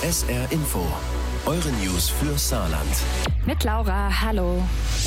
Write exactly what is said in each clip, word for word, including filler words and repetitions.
S R Info. Eure News für Saarland. Mit Laura, hallo.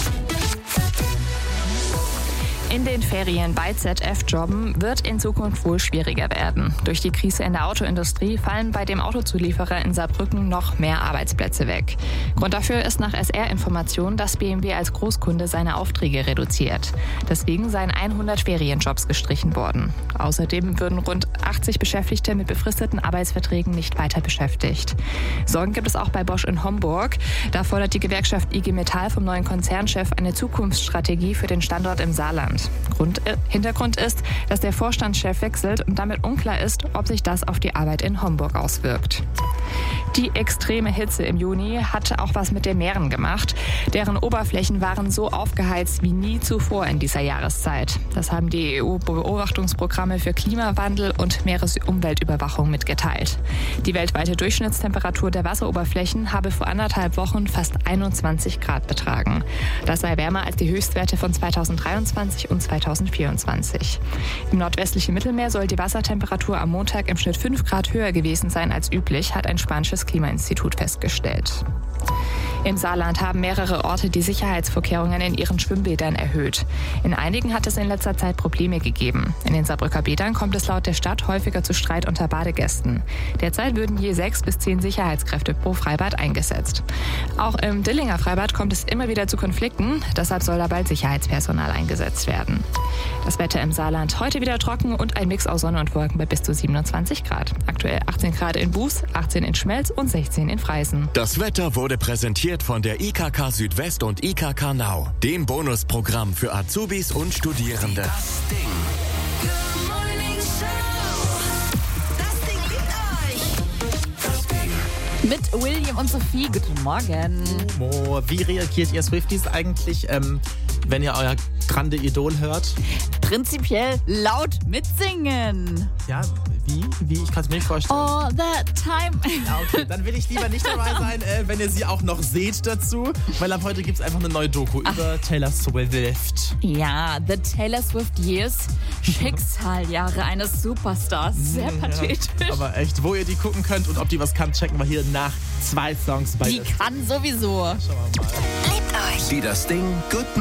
In den Ferien bei Z F jobben wird in Zukunft wohl schwieriger werden. Durch die Krise in der Autoindustrie fallen bei dem Autozulieferer in Saarbrücken noch mehr Arbeitsplätze weg. Grund dafür ist nach S R-Informationen, dass B M W als Großkunde seine Aufträge reduziert. Deswegen seien hundert Ferienjobs gestrichen worden. Außerdem würden rund achtzig Beschäftigte mit befristeten Arbeitsverträgen nicht weiter beschäftigt. Sorgen gibt es auch bei Bosch in Homburg. Da fordert die Gewerkschaft I G Metall vom neuen Konzernchef eine Zukunftsstrategie für den Standort im Saarland. Grund, äh, Hintergrund ist, dass der Vorstandschef wechselt und damit unklar ist, ob sich das auf die Arbeit in Homburg auswirkt. Die extreme Hitze im Juni hat auch was mit den Meeren gemacht. Deren Oberflächen waren so aufgeheizt wie nie zuvor in dieser Jahreszeit. Das haben die E U-Beobachtungsprogramme für Klimawandel und Meeresumweltüberwachung mitgeteilt. Die weltweite Durchschnittstemperatur der Wasseroberflächen habe vor anderthalb Wochen fast einundzwanzig Grad betragen. Das sei wärmer als die Höchstwerte von zweitausenddreiundzwanzig und zweitausendvierundzwanzig. Im nordwestlichen Mittelmeer soll die Wassertemperatur am Montag im Schnitt fünf Grad höher gewesen sein als üblich, hat ein spanisches Klimainstitut festgestellt. Im Saarland haben mehrere Orte die Sicherheitsvorkehrungen in ihren Schwimmbädern erhöht. In einigen hat es in letzter Zeit Probleme gegeben. In den Saarbrücker Bädern kommt es laut der Stadt häufiger zu Streit unter Badegästen. Derzeit würden je sechs bis zehn Sicherheitskräfte pro Freibad eingesetzt. Auch im Dillinger Freibad kommt es immer wieder zu Konflikten. Deshalb soll da bald Sicherheitspersonal eingesetzt werden. Das Wetter im Saarland heute wieder trocken und ein Mix aus Sonne und Wolken bei bis zu siebenundzwanzig Grad. Aktuell achtzehn Grad in Buß, achtzehn in Schmelz und sechzehn in Freisen. Das Wetter wurde präsentiert von der I K K Südwest und I K K Nau, dem Bonusprogramm für Azubis und Studierende. Das Ding. Good Morning Show. Das Ding liebt euch. Das Ding. Mit William und Sophie. Guten Morgen. Mo, wie reagiert ihr Swifties eigentlich, ähm, wenn ihr euer grande Idol hört? Prinzipiell laut mitsingen. Ja, wie? Wie? Ich kann es mir nicht vorstellen. All that time. Ja, okay, dann will ich lieber nicht dabei sein, äh, wenn ihr sie auch noch seht dazu, weil ab heute gibt es einfach eine neue Doku Ach. über Taylor Swift. Ja, The Taylor Swift Years. Schicksaljahre eines Superstars. Sehr pathetisch. Ja, aber echt, wo ihr die gucken könnt und ob die was kann, checken wir hier nach zwei Songs bei. Die kann sowieso. Schauen wir mal. Liebt euch. Die Das Ding. Good